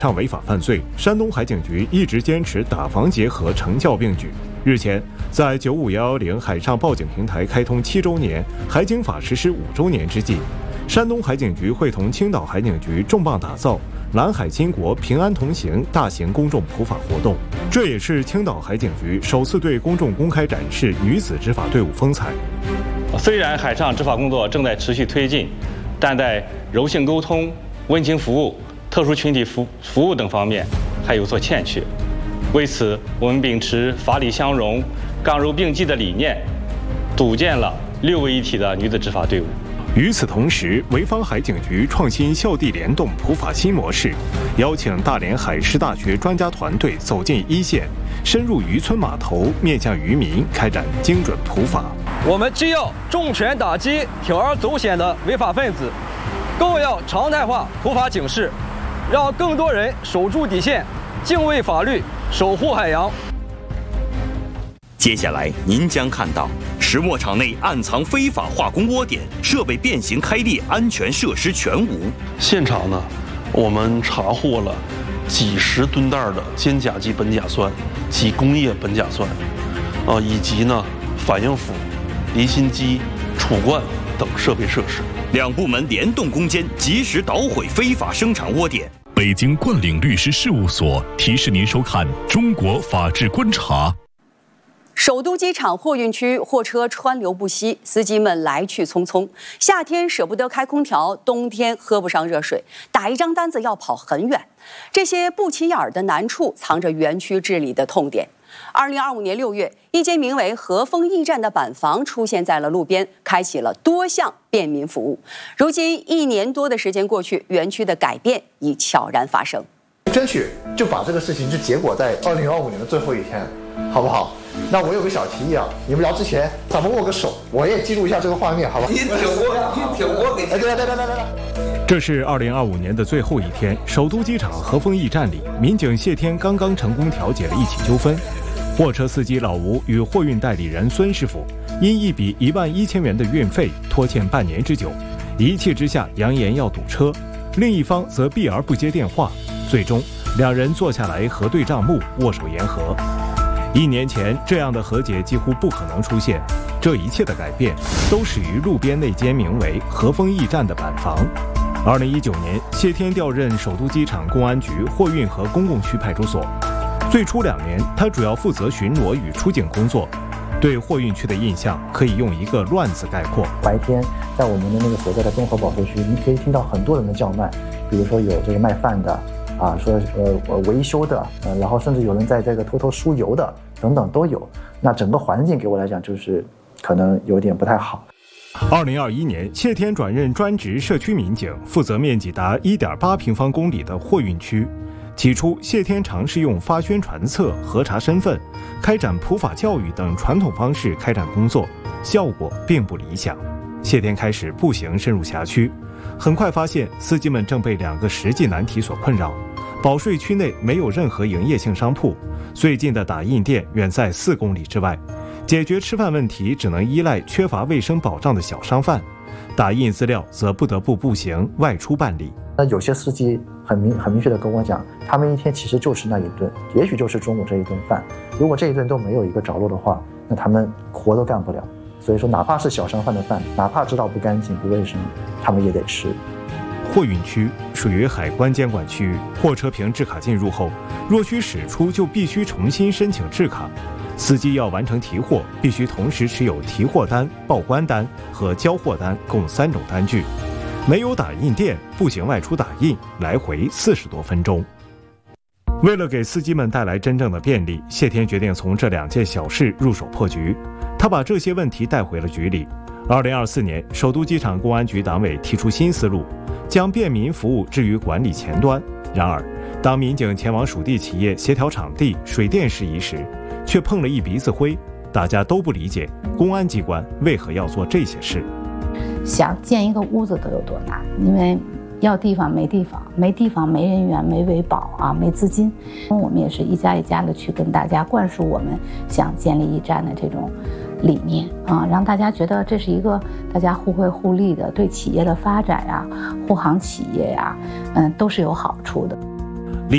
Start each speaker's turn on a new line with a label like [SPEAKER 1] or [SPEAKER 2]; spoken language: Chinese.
[SPEAKER 1] 上违法犯罪，山东海警局一直坚持打防结合、惩教并举。日前，在95110海上报警平台开通7周年、海警法实施5周年之际，山东海警局会同青岛海警局重磅打造蓝海巾帼平安同行大型公众普法活动。这也是青岛海警局首次对公众公开展示女子执法队伍风采。
[SPEAKER 2] 虽然海上执法工作正在持续推进，但在柔性沟通、温情服务、特殊群体服务等方面还有所欠缺。为此，我们秉持法理相容、刚柔并济的理念，组建了6位一体的女子执法队伍。
[SPEAKER 1] 与此同时，潍坊海警局创新校地联动普法新模式，邀请大连海事大学专家团队走进一线，深入渔村码头，面向渔民开展精准普法。
[SPEAKER 3] 我们既要重拳打击铤而走险的违法分子，更要常态化普法警示，让更多人守住底线，敬畏法律，守护海洋。
[SPEAKER 4] 接下来您将看到石磨场内暗藏非法化工窝点，设备变形开裂，安全设施全无。
[SPEAKER 5] 现场呢，我们查获了几十吨袋的尖甲基苯甲酸及工业苯甲酸，以及呢反应釜、离心机、储罐等设备设施。
[SPEAKER 4] 两部门联动攻坚，及时捣毁非法生产窝点。
[SPEAKER 6] 北京冠岭律师事务所提示您收看《中国法治观察》。
[SPEAKER 7] 首都机场货运区货车川流不息，司机们来去匆匆。夏天舍不得开空调，冬天喝不上热水，打一张单子要跑很远。这些不起眼的难处，藏着园区治理的痛点。2025年6月，一间名为和风驿站的板房出现在了路边，开启了多项便民服务。如今1年多的时间过去，园区的改变已悄然发生。
[SPEAKER 8] 争取就把这个事情就结果在2025年的最后一天，好不好？那我有个小提议啊，你们聊之前咱们握个手，我也记录一下这个画面，好吧？你挺我给。来。
[SPEAKER 1] 这是2025年的最后一天，首都机场和风驿站里，民警谢天刚刚成功调解了一起纠纷。货车司机老吴与货运代理人孙师傅因一笔11000元的运费拖欠半年之久，一气之下扬言要堵车，另一方则避而不接电话。最终，两人坐下来核对账目，握手言和。1年前，这样的和解几乎不可能出现。这一切的改变，都始于路边那间名为和风驿站的板房。2019年，谢天调任首都机场公安局货运和公共区派出所。最初2年，他主要负责巡逻与出警工作。对货运区的印象可以用一个乱字概括。
[SPEAKER 9] 白天在我们的那个所在的综合保护区，你可以听到很多人的叫卖，比如说有这个卖饭的，说维修的，然后甚至有人在这个偷偷输油的，等等都有。那整个环境给我来讲就是可能有点不太好。
[SPEAKER 1] 2021年，谢天转任专职社区民警，负责面积达1.8平方公里的货运区。起初，谢天尝试用发宣传册、核查身份、开展普法教育等传统方式开展工作，效果并不理想。谢天开始步行深入辖区，很快发现司机们正被2个实际难题所困扰：保税区内没有任何营业性商铺，最近的打印店远在4公里之外，解决吃饭问题只能依赖缺乏卫生保障的小商贩，打印资料则不得不步行外出办理。
[SPEAKER 9] 那有些司机很明确的跟我讲，他们一天其实就是那一顿，也许就是中午这一顿饭。如果这一顿都没有一个着落的话，那他们活都干不了。所以说，哪怕是小商贩的饭，哪怕知道不干净不卫生，他们也得吃。
[SPEAKER 1] 货运区属于海关监管区域，货车凭制卡进入后，若需驶出就必须重新申请制卡。司机要完成提货，必须同时持有提货单、报关单和交货单共3种单据。没有打印店，步行外出打印，来回40多分钟。为了给司机们带来真正的便利，谢天决定从这2件小事入手破局。他把这些问题带回了局里。2024年，首都机场公安局党委提出新思路，将便民服务置于管理前端。然而，当民警前往属地企业协调场地、水电事宜时，却碰了一鼻子灰。大家都不理解公安机关为何要做这些事。
[SPEAKER 10] 想建一个屋子都有多难，因为要地方没地方，没地方没人员没维保啊，没资金。我们也是一家一家的去跟大家灌输我们想建立驿站的这种理念啊，让大家觉得这是一个大家互惠互利的，对企业的发展呀、护航企业呀，都是有好处的。